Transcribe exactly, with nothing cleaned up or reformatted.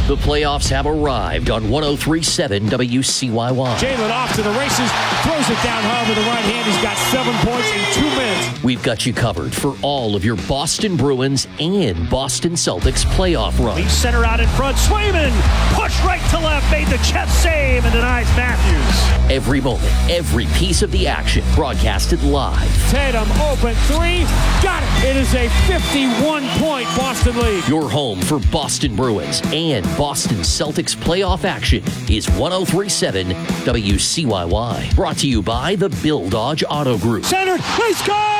The playoffs have arrived on one oh three point seven W C Y Y. Jalen off to the races, throws it down hard with the right hand. He's got seven points in two minutes. We've got you covered for all of your Boston Bruins and Boston Celtics playoff run. Leaves center out in front. Swayman pushed right to left, made the chest save and denies Matthews. Every moment, every piece of the action broadcasted live. Tatum open three, got it. It is a fifty-one point Boston lead. Your home for Boston Bruins and Boston Celtics playoff action is one oh three point seven W C Y Y. Brought to you by the Bill Dodge Auto Group. Centered, they score!